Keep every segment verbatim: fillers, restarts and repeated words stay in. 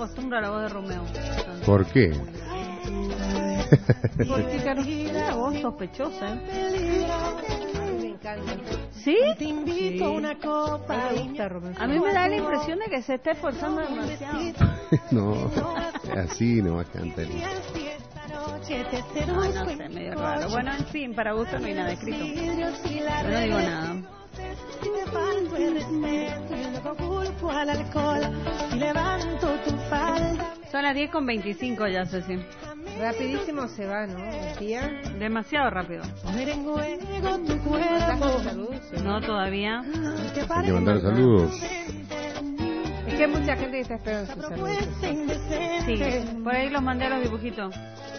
acostumbro a la voz de Romeo. ¿Por qué? Porque Carolina, la voz sospechosa, ¿eh? Me encanta. ¿Sí? Te invito a una copa. Me gusta, Romeo. A mí me da la impresión de que se está esforzando demasiado. No, así no va a cantar. No, no sé, medio raro. Bueno, en fin, para gusto no hay nada escrito. Yo no digo nada. Son las diez con veinticinco ya, Ceci. Rapidísimo se va, ¿no? El día. Demasiado rápido. No, todavía. Hay que mandar saludos. Es que hay mucha gente que está esperando sus saludos. Sí, por ahí los mandé a los dibujitos.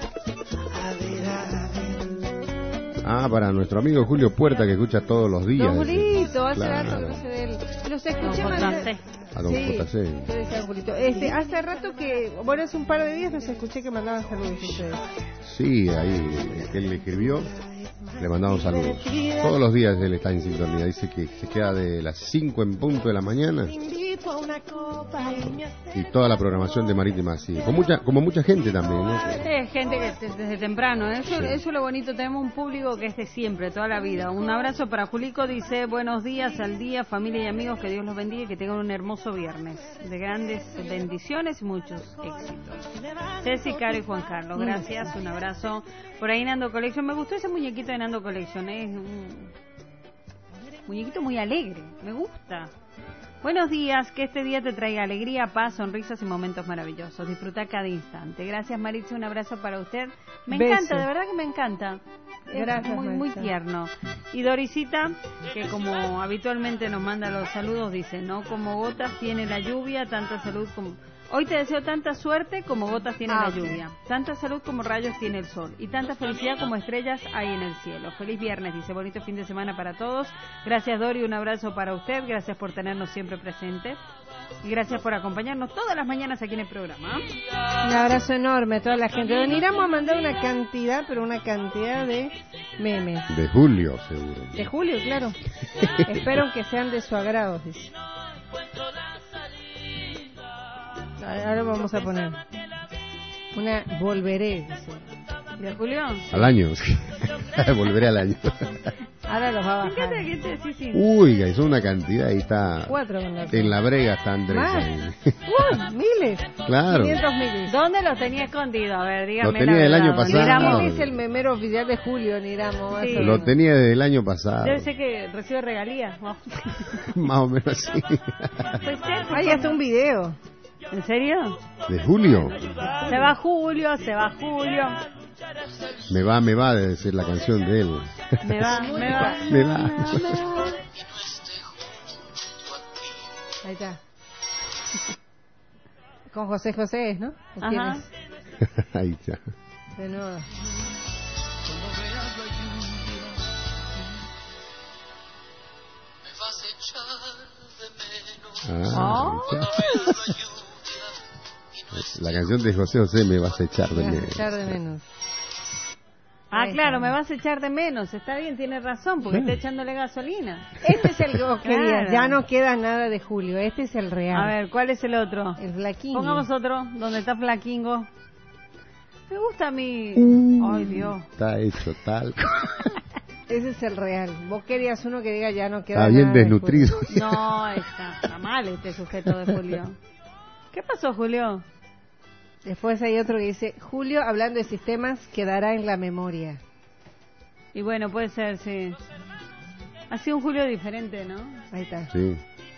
Ah, para nuestro amigo Julio Puerta, que escucha todos los días. Don Julito, hace Claro. rato no sé de él. Los escuché Don más. J C. A don Sí, J C. yo decía Don Julito. Este, hace rato que, bueno, hace un par de días los escuché que mandaban saludos a ustedes. Sí, ahí, él le escribió, le mandamos saludos. Todos los días él está en sintonía. Dice que se queda de las cinco en punto de la mañana. Y toda la programación de Marítima, así. Con mucha, como mucha gente también, ¿no? Sí, gente que desde, desde temprano. Eso, Sí. eso es lo bonito. Tenemos un público que es de siempre, toda la vida. Un abrazo para Julico. Dice, buenos días al día, familia y amigos. Que Dios los bendiga y que tengan un hermoso viernes. De grandes bendiciones y muchos éxitos. Ceci, Caro y Juan Carlos. Gracias, un abrazo. Por ahí Nando Collection. Me gustó ese muñequito de Nando Collection. Es un muñequito muy alegre. Me gusta. Buenos días, que este día te traiga alegría, paz, sonrisas y momentos maravillosos. Disfruta cada instante. Gracias, Maritza, un abrazo para usted. Me Beso. encanta, de verdad que me encanta. Es Gracias, muy, muy Maritza. tierno. Y Dorisita, que como habitualmente nos manda los saludos, dice, no como gotas tiene la lluvia, tanta salud como... Hoy te deseo tanta suerte como gotas tiene Ah, la lluvia, tanta salud como rayos tiene el sol y tanta felicidad como estrellas hay en el cielo. Feliz viernes, dice, bonito fin de semana para todos. Gracias, Dori, un abrazo para usted, gracias por tenernos siempre presentes y gracias por acompañarnos todas las mañanas aquí en el programa. Un abrazo enorme a toda la gente. Don Iramo a mandar una cantidad, pero una cantidad de memes. De Julio, seguro. De Julio, claro. Espero que sean de su agrado, dice. Ahora vamos a poner una volveré, dice. ¿De Julio? Al año. sí. Volveré al año. Ahora los va a Me encanta bajar. que te sí, sí. Uy, hizo una cantidad y está... Cuatro con la En la brega está Andrés Más. ahí. Uy, miles. Claro. quinientos miles. ¿Dónde lo tenía escondido? A ver, dígame. Lo tenía la el verdad, año don pasado. Iramo. Este es el memero oficial de Julio, Niramo. más Sí. o Lo menos. tenía desde el año pasado. Debe ser que recibe regalías. ¿No? Más o menos así. Puede ser. Hay hasta un video. ¿En serio? De Julio. Se va Julio, se va Julio. Me va, me va, debe ser la canción de él. Me va, me va. Me va. Ahí está. Con José José es, ¿no? ¿O quién Ajá. es? Ahí está. De nuevo. Ah, Oh. La canción de José José, me vas a echar de Me vas a menos. echar de menos. Ah, Ahí claro, está. me vas a echar de menos. Está bien, tiene razón, porque Sí. está echándole gasolina. Este es el que vos querías. Claro. Ya no queda nada de Julio. Este es el real. A ver, ¿cuál es el otro? El flaquinho. Pongamos otro, donde está Flaquingo. Me gusta a mí. Ay, Dios. Está hecho tal. Ese es el real. Vos querías uno que diga ya no queda Está bien nada de desnutrido. No, está, está mal este sujeto de Julio. ¿Qué pasó, Julio? Julio. Después hay otro que dice, Julio, hablando de sistemas, quedará en la memoria. Y bueno, puede ser, sí. Ha sido un Julio diferente, ¿no? Ahí está. Sí.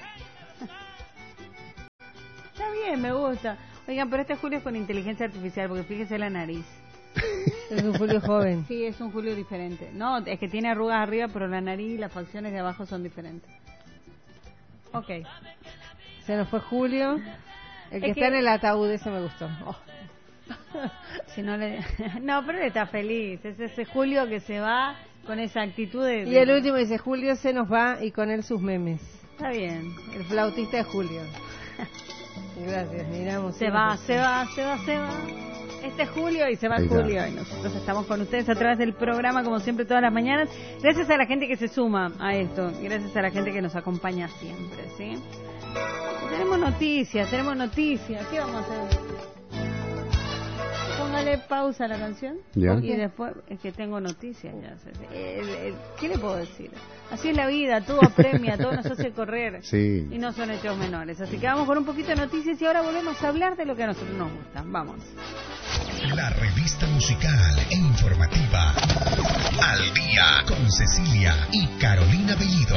Está bien, me gusta. Oigan, pero este Julio es con inteligencia artificial, porque fíjese la nariz. Es un Julio joven. Sí, es un Julio diferente. No, es que tiene arrugas arriba, pero la nariz y las facciones de abajo son diferentes. Ok. Se nos fue Julio. El que, Es que- está en el ataúd, ese me gustó. Oh. Si no, le... no, pero él está feliz. Es ese Julio que se va con esa actitud de... Y el último dice, Julio se nos va y con él sus memes. Está bien. El flautista de Julio. Gracias, miramos. Se va, se va, se va, se va. Este es Julio y se va Ahí está. Julio y nosotros estamos con ustedes a través del programa como siempre todas las mañanas. Gracias a la gente que se suma a esto, gracias a la gente que nos acompaña siempre, ¿sí? Tenemos noticias, tenemos noticias. ¿Qué vamos a hacer? Póngale pausa a la canción. Ya. Y después, es que tengo noticias ya. El, el, ¿Qué le puedo decir? Así es la vida, todo apremia, todo nos hace correr. Sí. Y no son hechos menores. Así que vamos con un poquito de noticias y ahora volvemos a hablar de lo que a nosotros nos gusta. Vamos. La revista musical e informativa Al Día con Cecilia y Carolina Bellido.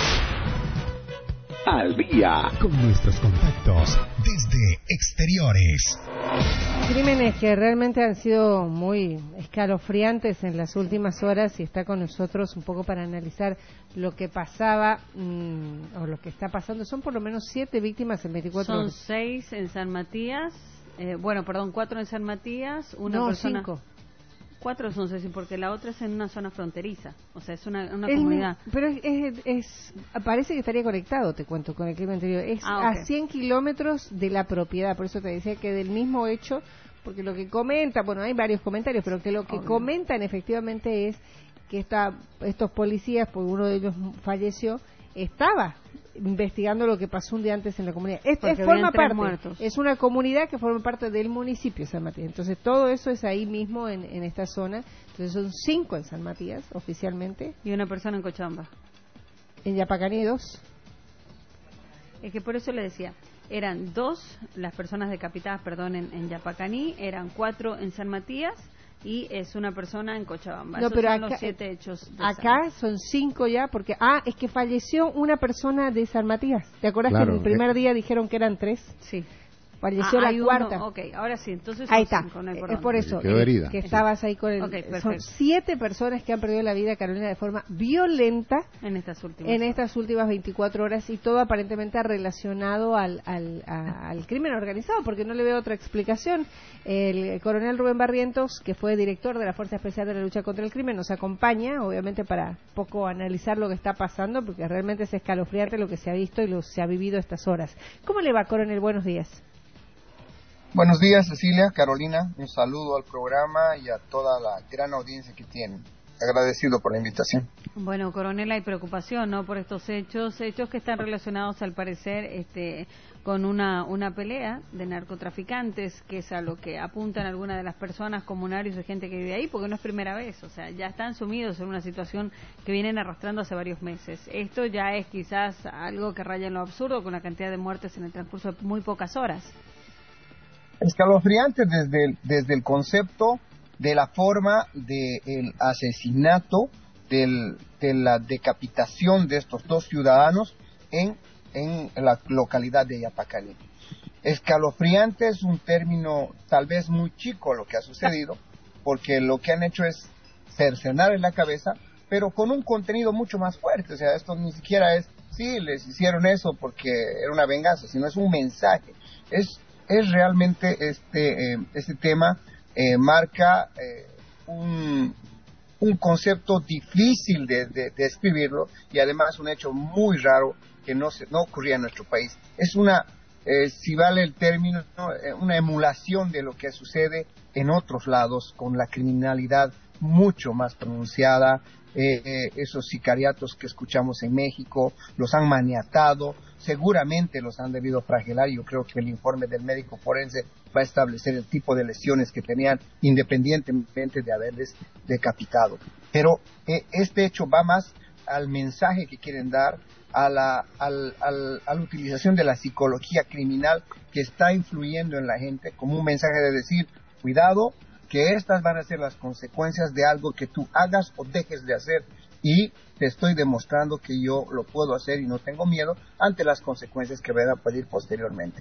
Al Día con nuestros contactos desde exteriores. Crímenes que realmente han sido muy escalofriantes en las últimas horas y está con nosotros un poco para analizar lo que pasaba mmm, o lo que está pasando. Son por lo menos siete víctimas en veinticuatro Son horas. seis en San Matías, eh, bueno, perdón, cuatro en San Matías, una no, persona... cinco. Cuatro son seis, porque la otra es en una zona fronteriza, o sea, es una, una Es comunidad. mi- pero es, es, es- parece que estaría conectado, te cuento, con el crimen anterior. Es Ah, ok. a cien kilómetros de la propiedad, por eso te decía que del mismo hecho, porque lo que comenta, bueno, hay varios comentarios, pero que lo que Obvio. comentan efectivamente es que esta, estos policías, porque uno de ellos falleció, estaba investigando lo que pasó un día antes en la comunidad. Es, Porque es- forma habían tres parte, muertos. es una comunidad que forma parte del municipio de San Matías. Entonces todo eso es ahí mismo en, en esta zona. Entonces son cinco en San Matías oficialmente, Y una persona en Cochabamba. en Yapacaní dos. Es que por eso le decía, eran dos las personas decapitadas, perdón, en, en Yapacaní, eran cuatro en San Matías y es una persona en Cochabamba. No, Esos pero son acá- los siete hechos de Acá son cinco ya, porque, ah, es que falleció una persona de San Matías. ¿Te acuerdas Claro, que el primer eh. día dijeron que eran tres? San- Sí. Falleció Ah, la hay uno- cuarta. Ok, ahora sí, entonces son Ahí está, cinco, no hay es problema. por eso Quedó eh, herida. que estabas ahí con el... Ok, perfecto. son siete personas que han perdido la vida, Carolina, de forma violenta En estas últimas. en estas últimas veinticuatro horas y todo aparentemente relacionado al, al, a- al crimen organizado, porque no le veo otra explicación. El coronel Rubén Barrientos, que fue director de la Fuerza Especial de la Lucha contra el Crimen, nos acompaña, obviamente para poco analizar lo que está pasando, porque realmente es escalofriante lo que se ha visto y lo se ha vivido estas horas. ¿Cómo le va, coronel? Buenos días. Buenos días, Cecilia, Carolina. Un saludo al programa y a toda la gran audiencia que tienen. Agradecido por la invitación. Bueno, coronel, hay preocupación, ¿no?, por estos hechos, hechos que están relacionados, al parecer, este, con una una pelea de narcotraficantes, que es a lo que apuntan algunas de las personas, comunarios y gente que vive ahí, porque no es primera vez, o sea, ya están sumidos en una situación que vienen arrastrando hace varios meses. Esto ya es quizás algo que raya en lo absurdo, con la cantidad de muertes en el transcurso de muy pocas horas. Escalofriante desde el, desde el concepto de la forma del asesinato, del, de la decapitación de estos dos ciudadanos en, en la localidad de Yapacaní. Escalofriante es un término tal vez muy chico lo que ha sucedido, porque lo que han hecho es cercenar en la cabeza, pero con un contenido mucho más fuerte. O sea, esto ni siquiera es, sí, les hicieron eso porque era una venganza, sino es un mensaje. Es es realmente este eh, este tema eh, marca eh, un, un concepto difícil de, de, de escribirlo y además un hecho muy raro que no se, no ocurría en nuestro país. Es una, eh, si vale el término, ¿no?, eh, una emulación de lo que sucede en otros lados con la criminalidad mucho más pronunciada. Eh, eh, esos sicariatos que escuchamos en México los han maniatado, seguramente los han debido fragilar. Yo creo que el informe del médico forense va a establecer el tipo de lesiones que tenían independientemente de haberles decapitado. Pero eh, este hecho va más al mensaje que quieren dar, a la, al, al, a la utilización de la psicología criminal que está influyendo en la gente como un mensaje de decir, cuidado, que estas van a ser las consecuencias de algo que tú hagas o dejes de hacer, y te estoy demostrando que yo lo puedo hacer y no tengo miedo ante las consecuencias que van a pedir posteriormente.